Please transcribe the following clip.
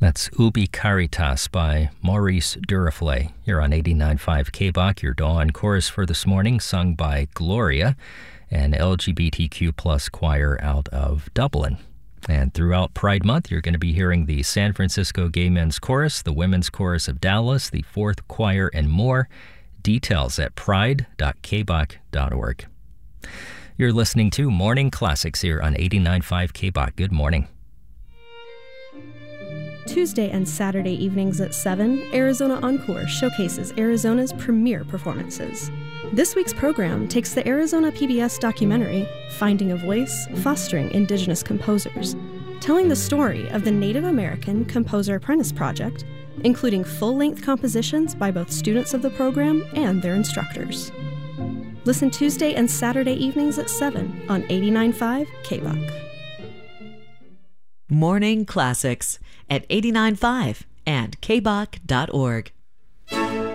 That's Ubi Caritas by Maurice Duraflay. You're on 89.5 KBOK, your dawn chorus for this morning, sung by Gloria, an LGBTQ plus choir out of Dublin. And throughout Pride Month, you're going to be hearing the San Francisco Gay Men's Chorus, the Women's Chorus of Dallas, the Fourth Choir, and more. Details at pride.kbok.org. You're listening to Morning Classics here on 89.5 KBOK. Good morning. Tuesday and Saturday evenings at 7, Arizona Encore showcases Arizona's premier performances. This week's program takes the Arizona PBS documentary, Finding a Voice, Fostering Indigenous Composers, telling the story of the Native American Composer Apprentice Project, including full-length compositions by both students of the program and their instructors. Listen Tuesday and Saturday evenings at 7 on 89.5 KBOK. Morning Classics at 89.5 and kbok.org.